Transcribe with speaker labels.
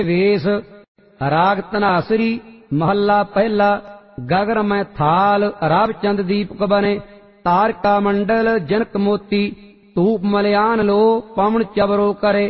Speaker 1: ਵੇਸ। ਰਾਗ ਧਨਾਸਰੀ ਮਹੱਲਾ ਪਹਿਲਾ। ਗਗਨ ਮੈਂ ਥਾਲ ਰਵ ਚੰਦ ਦੀਪਕ ਬਨੇ। ਤਾਰਿਕਾ ਮੰਡਲ ਜਨਕ ਮੋਤੀ। ਧੂਪ ਮਲਿਆਨ ਲੋ ਪਵਨ ਚਵਰੋ करे।